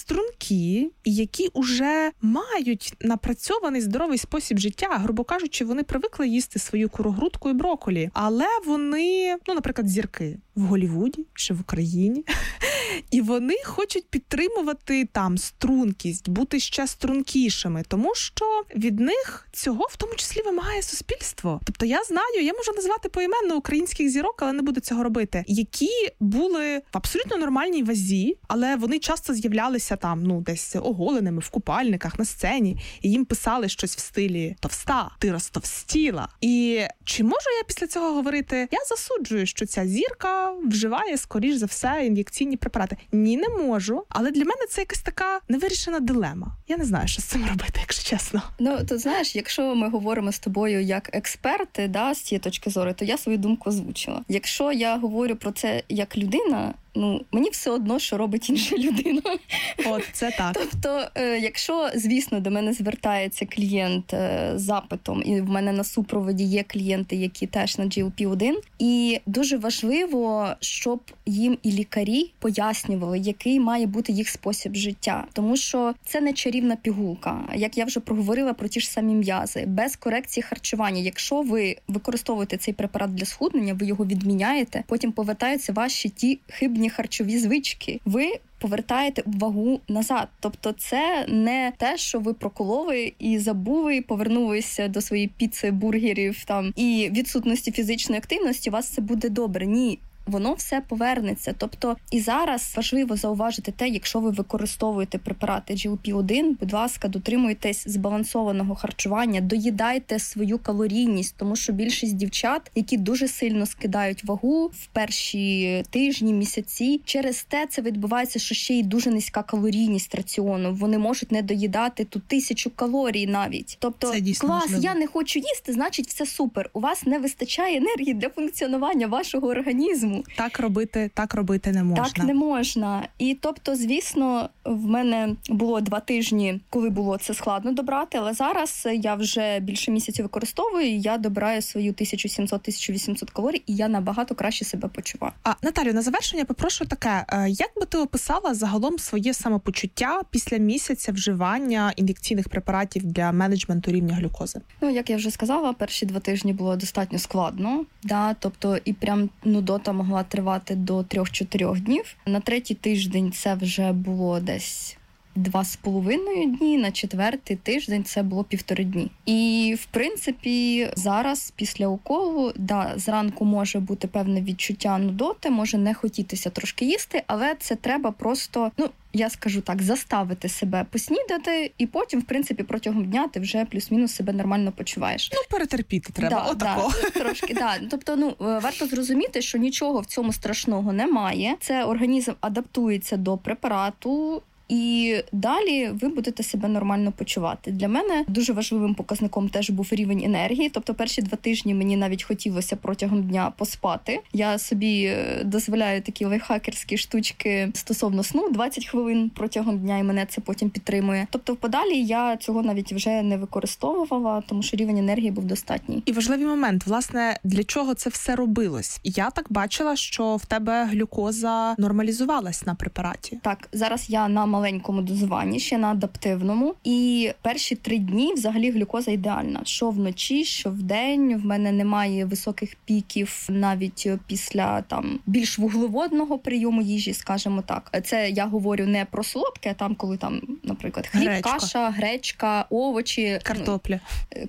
стрункі і які уже мають напрацьований здоровий спосіб життя. Грубо кажучи, вони привикли їсти свою курогрудку і брокколі, але вони, ну, наприклад, зірки в Голлівуді чи в Україні, і вони хочуть підтримувати там стрункість, бути ще стрункішими, тому що від них цього в тому числі вимагає суспільство. Тобто я знаю, я можу назвати поіменно українських зірок, але не буду цього робити, які були в абсолютно нормальній вазі, але вони часто з'являлися там, ну, десь оголеними в купальниках на сцені, і їм писали щось в стилі «Товста, ти розтовстіла». І чи можу я після цього говорити? Я засуджую, що ця зірка вживає, скоріш за все, ін'єкційні препарати. Ні, не можу, але для мене це якась така невирішена дилема. Я не знаю, що з цим робити, якщо чесно. Ну, то знаєш, якщо ми говоримо з тобою як експерти, да, з цієї точки зору, то я свою думку озвучила. Якщо я говорю про це як людина, ну, мені все одно, що робить інша людина. От, це так. Тобто, е, якщо, звісно, до мене звертається клієнт е, з запитом, і в мене на супроводі є клієнти, які теж на джі ел пі один, і дуже важливо, щоб їм і лікарі пояснювали, який має бути їх спосіб життя. Тому що це не чарівна пігулка. Як я вже проговорила про ті ж самі м'язи. Без корекції харчування, якщо ви використовуєте цей препарат для схуднення, ви його відміняєте, потім повертаються ваші ті хибні хибні харчові звички, ви повертаєте вагу назад. Тобто це не те, що ви прокололи і забули, повернулися до своєї піци, бургерів там і відсутності фізичної активності, у вас це буде добре. Ні. Воно все повернеться. Тобто і зараз важливо зауважити те, якщо ви використовуєте препарати джі о пі один, будь ласка, дотримуйтесь збалансованого харчування, доїдайте свою калорійність, тому що більшість дівчат, які дуже сильно скидають вагу в перші тижні, місяці, через те це відбувається, що ще й дуже низька калорійність раціону. Вони можуть не доїдати ту тисячу калорій навіть. Тобто, клас, можливо. Я не хочу їсти, значить все супер. У вас не вистачає енергії для функціонування вашого організму. Так робити, так робити не можна. Так не можна. І тобто, звісно, в мене було два тижні, коли було це складно добрати, але зараз я вже більше місяців використовую, і я добираю свою тисяча сімсот - тисяча вісімсот калорій, і я набагато краще себе почуваю. А, Наталю, на завершення попрошу таке. Як би ти описала загалом своє самопочуття після місяця вживання ін'єкційних препаратів для менеджменту рівня глюкози? Ну, як я вже сказала, перші два тижні було достатньо складно, да, тобто і прям нудота могла тривати до трьох-чотирьох днів. На третій тиждень це вже було десь два з половиною дні, на четвертий тиждень це було півтори дні. І, в принципі, зараз після уколу, да, зранку може бути певне відчуття нудоти, може не хотітися трошки їсти, але це треба просто, ну, я скажу так, заставити себе поснідати, і потім, в принципі, протягом дня ти вже плюс-мінус себе нормально почуваєш. Ну, перетерпіти треба, да, отако. Да, трошки, да. Тобто, ну, варто зрозуміти, що нічого в цьому страшного немає. Це організм адаптується до препарату, і далі ви будете себе нормально почувати. Для мене дуже важливим показником теж був рівень енергії. Тобто перші два тижні мені навіть хотілося протягом дня поспати. Я собі дозволяю такі лайфхакерські штучки стосовно сну, двадцять хвилин протягом дня, і мене це потім підтримує. Тобто подалі я цього навіть вже не використовувала, тому що рівень енергії був достатній. І важливий момент, власне, для чого це все робилось? Я так бачила, що в тебе глюкоза нормалізувалась на препараті. Так, зараз я на маленькому дозуванні, ще на адаптивному. І перші три дні взагалі глюкоза ідеальна. Що вночі, що вдень. В мене немає високих піків навіть після там більш вуглеводного прийому їжі, скажімо так. Це я говорю не про солодке, а там, коли там, наприклад, хліб, гречка. Каша, гречка, овочі. Картопля.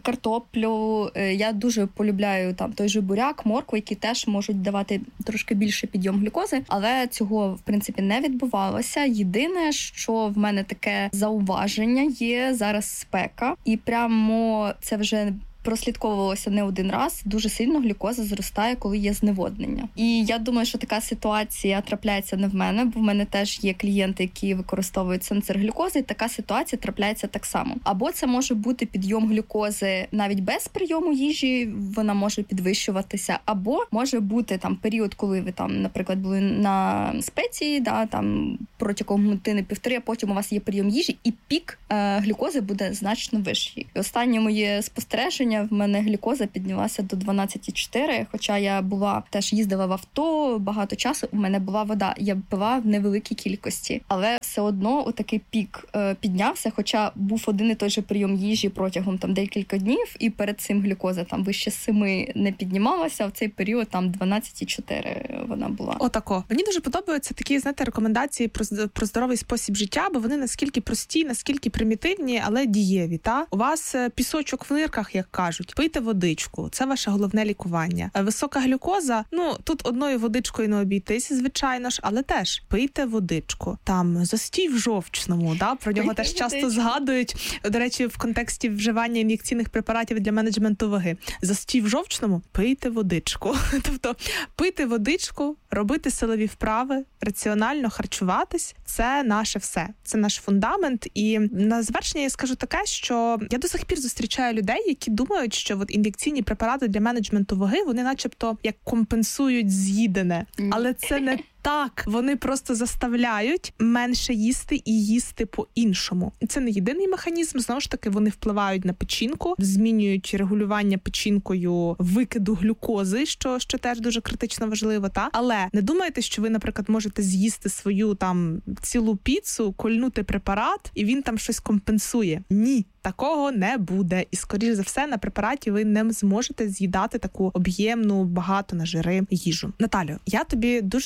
Картоплю. Я дуже полюбляю там той же буряк, моркву, які теж можуть давати трошки більше підйом глюкози. Але цього, в принципі, не відбувалося. Єдине, що в мене таке зауваження є, зараз спека, і прямо це вже прослідковувалося не один раз, дуже сильно глюкоза зростає, коли є зневоднення. І я думаю, що така ситуація трапляється не в мене, бо в мене теж є клієнти, які використовують сенсор глюкози, і така ситуація трапляється так само. Або це може бути підйом глюкози навіть без прийому їжі, вона може підвищуватися, або може бути там період, коли ви там, наприклад, були на спеції, да, там протягом години півтори, а потім у вас є прийом їжі, і пік е, глюкози буде значно вищий. І останнє моє спостереження, в мене глюкоза піднялася до дванадцять цілих чотири десятих, хоча я була, теж їздила в авто багато часу, у мене була вода, я пила в невеликій кількості, але все одно отакий пік е, піднявся, хоча був один і той же прийом їжі протягом там декілька днів, і перед цим глюкоза там вище семи не піднімалася, а в цей період там дванадцять цілих чотири десятих вона була. Отако. Мені дуже подобаються такі, знаєте, рекомендації про, про здоровий спосіб життя, бо вони наскільки прості, наскільки примітивні, але дієві, та? У вас пісочок в нирках, як кажуть, пийте водичку, це ваше головне лікування. Висока глюкоза, ну, тут одною водичкою не обійтись, звичайно ж, але теж пийте водичку. Там застій в жовчному, да? Про нього теж часто згадують, до речі, в контексті вживання ін'єкційних препаратів для менеджменту ваги. Застій в жовчному, пийте водичку. Тобто, пийте водичку, робити силові вправи, раціонально харчуватись – це наше все. Це наш фундамент. І на завершення я скажу таке, що я до сих пір зустрічаю людей, які думають, що от ін'єкційні препарати для менеджменту ваги, вони начебто як компенсують з'їдене. Але це не так, вони просто заставляють менше їсти і їсти по-іншому. І це не єдиний механізм, знову ж таки, вони впливають на печінку, змінюють регулювання печінкою викиду глюкози, що, що теж дуже критично важливо, та? Але не думайте, що ви, наприклад, можете з'їсти свою там цілу піцу, кольнути препарат, і він там щось компенсує. Ні. Такого не буде. І, скоріш за все, на препараті ви не зможете з'їдати таку об'ємну, багато на жири їжу. Наталю, я тобі дуже-дуже дякую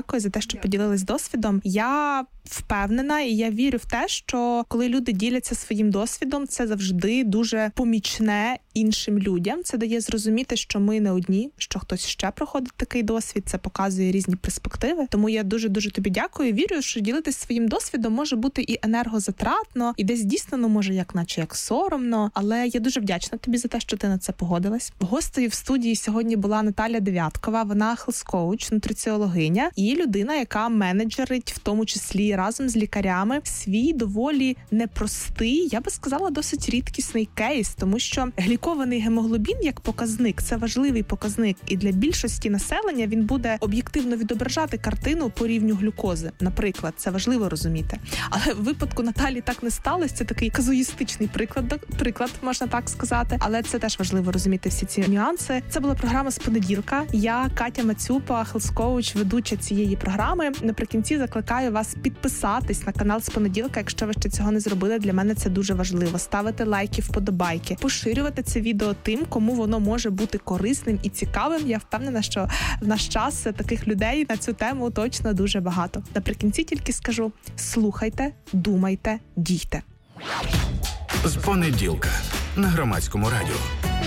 дякую за те, що поділились досвідом. Я впевнена і я вірю в те, що коли люди діляться своїм досвідом, це завжди дуже помічне іншим людям. Це дає зрозуміти, що ми не одні, що хтось ще проходить такий досвід, це показує різні перспективи. Тому я дуже-дуже тобі дякую. Вірю, що ділитись своїм досвідом може бути і енергозатратно, і десь дійсно, ну, може, як наче як соромно, але я дуже вдячна тобі за те, що ти на це погодилась. Гостею в студії сьогодні була Наталя Дев'яткова, вона хелс-коуч, нутриціологиня і людина, яка менеджерить, в тому числі разом з лікарями, свій доволі непростий, я би сказала, досить рідкісний кейс, тому що глікований гемоглобін як показник – це важливий показник, і для більшості населення він буде об'єктивно відображати картину по рівню глюкози. Наприклад, це важливо розуміти. Але в випадку Наталі так не сталося, це такий казуїстичний приклад, приклад, можна так сказати, але це теж важливо розуміти всі ці нюанси. Це була програма з понеділка. Я, Катя Мацюпа, хелс-коуч, ведуча цієї програми. Наприкінці закликаю вас підписатись на канал з понеділка, якщо ви ще цього не зробили. Для мене це дуже важливо. Ставити лайки, вподобайки, поширювати це відео тим, кому воно може бути корисним і цікавим. Я впевнена, що в наш час таких людей на цю тему точно дуже багато. Наприкінці тільки скажу: слухайте, думайте, дійте. З понеділка на Громадському радіо.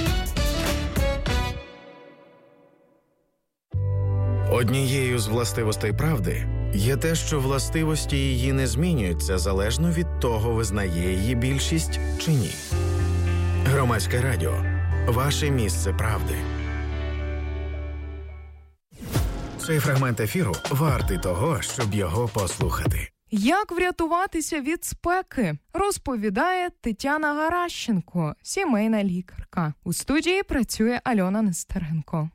Однією з властивостей правди є те, що властивості її не змінюються залежно від того, визнає її більшість чи ні. Громадське радіо. Ваше місце правди. Цей фрагмент ефіру вартий того, щоб його послухати. Як врятуватися від спеки, розповідає Тетяна Гаращенко, сімейна лікарка. У студії працює Альона Нестеренко.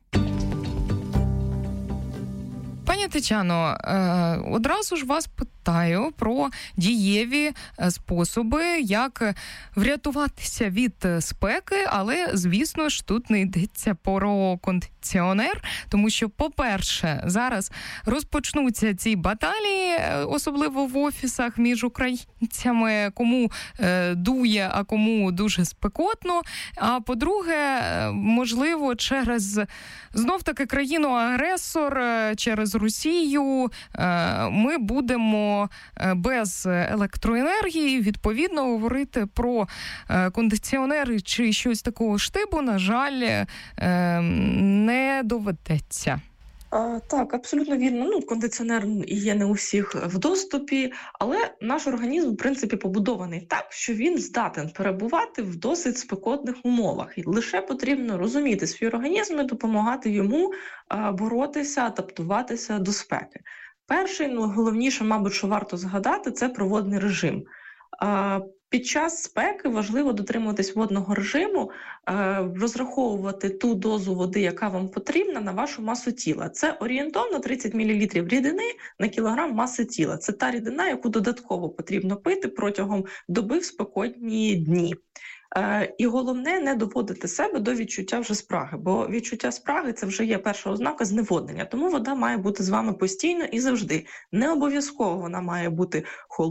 Пані Тетяно, одразу ж вас питаю про дієві способи, як врятуватися від спеки, але, звісно ж, тут не йдеться про кондиціонер, тому що, по-перше, зараз розпочнуться ці баталії, особливо в офісах між українцями, кому дує, а кому дуже спекотно, а по-друге, можливо, через, знов-таки, країну-агресор, через Росію ми будемо без електроенергії, відповідно, говорити про кондиціонери чи щось такого штибу, на жаль, не доведеться. А, так, абсолютно вірно. Ну, кондиціонер є не у всіх в доступі, але наш організм, в принципі, побудований так, що він здатен перебувати в досить спекотних умовах. І лише потрібно розуміти свій організм і допомагати йому а, боротися, адаптуватися до спеки. Перший, ну, головніше, мабуть, що варто згадати, це проводний режим. А, Під час спеки важливо дотримуватись водного режиму, розраховувати ту дозу води, яка вам потрібна, на вашу масу тіла. Це орієнтовно тридцять мілілітрів рідини на кілограм маси тіла. Це та рідина, яку додатково потрібно пити протягом доби в спекотні дні. І головне, не доводити себе до відчуття вже спраги, бо відчуття спраги – це вже є перша ознака зневоднення. Тому вода має бути з вами постійно і завжди. Не обов'язково вона має бути холодною.